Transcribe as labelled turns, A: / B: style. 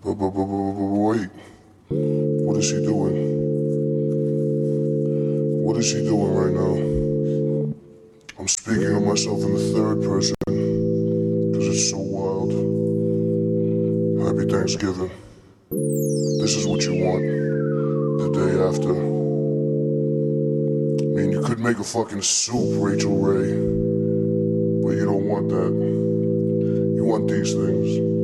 A: Wait, what is she doing? What is she doing right now? I'm speaking of myself in the third person, because it's so wild. Happy Thanksgiving. This is what you want the day after. I mean, you could make a fucking soup, Rachel Ray, but you don't want that. You want these things.